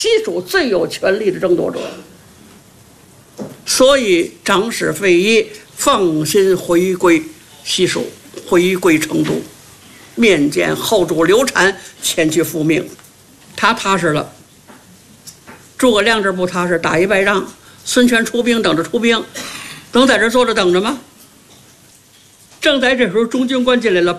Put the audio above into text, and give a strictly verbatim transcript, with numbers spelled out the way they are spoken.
西蜀最有权力的争夺者。所以长史费祎放心回归西蜀，回归成都，面见后主刘禅，前去复命。他踏实了，诸葛亮这不踏实，打一败仗，孙权出兵，等着出兵，能在这坐着等着吗？正在这时候，中军官进来了，